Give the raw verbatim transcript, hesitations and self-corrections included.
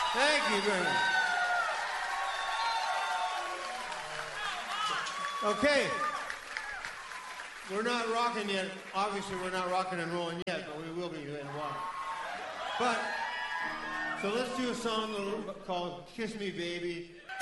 Thank you very much. Okay. We're not rocking yet. Obviously, we're not rocking and rolling yet, but we will be in a while. But, so let's do a song called Kiss Me Baby.